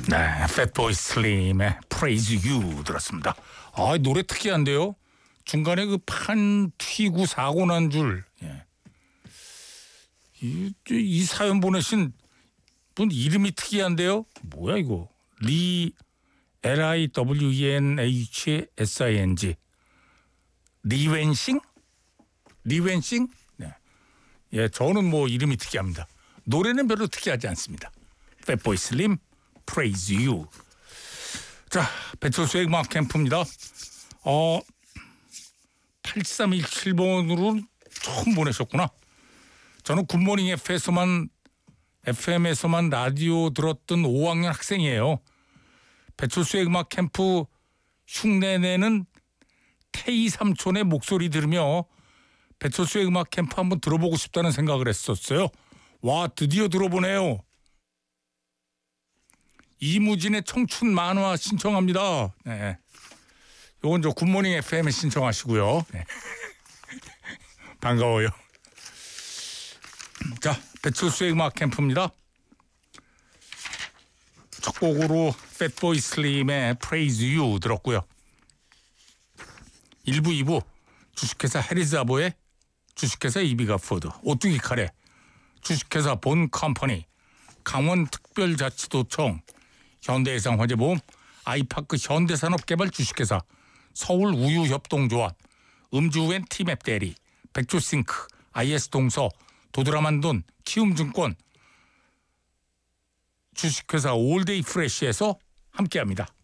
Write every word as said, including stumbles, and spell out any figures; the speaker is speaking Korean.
네, 팻보이 슬림의 Praise You 들었습니다. 아, 노래 특이한데요. 중간에 그 판 튀고 사고 난 줄. 예. 이, 이 사연 보내신 분 이름이 특이한데요. 뭐야 이거? 리 L I W E N H S I N G. 리웬싱? 리웬싱? 네. 예, 저는 뭐 이름이 특이합니다. 노래는 별로 특이하지 않습니다. 팻보이 슬림 Praise You. 자, 배철수의 음악 캠프입니다. 어, 팔삼일칠 번으로 처음 보내셨구나. 저는 굿모닝 에프엠에서만, 에프엠에서만 라디오 들었던 오 학년 학생이에요. 배철수의 음악 캠프 흉내내는 태희 삼촌의 목소리 들으며 배철수의 음악 캠프 한번 들어보고 싶다는 생각을 했었어요. 와, 드디어 들어보네요. 이무진의 청춘 만화 신청합니다. 네. 요건 저 굿모닝 에프엠에 신청하시고요. 네. 반가워요. 자, 배철수의 음악 캠프입니다. 첫 곡으로 팻보이 슬림의 Praise You 들었고요. 일 부, 이 부 주식회사 해리자보의 주식회사 이비가푸드, 오뚜기 카레, 주식회사 본 컴퍼니, 강원특별자치도청, 현대해상화재보험, 아이파크 현대산업개발 주식회사, 서울우유협동조합, 음주후엔 티맵 대리, 백조싱크, 아이에스동서, 도드라만돈, 키움증권, 주식회사 올데이 프레쉬에서 함께합니다.